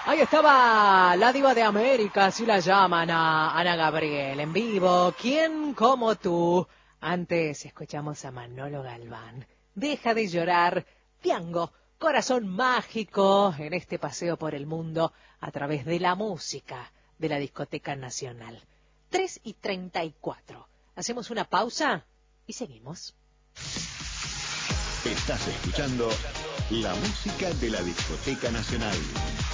Ahí estaba la diva de América, así la llaman a Ana Gabriel, en vivo. ¿Quién como tú? Antes escuchamos a Manolo Galván. Deja de llorar, Piango, corazón mágico en este paseo por el mundo a través de la música de la Discoteca Nacional. 3:34. Hacemos una pausa y seguimos. Estás escuchando la música de la Discoteca Nacional.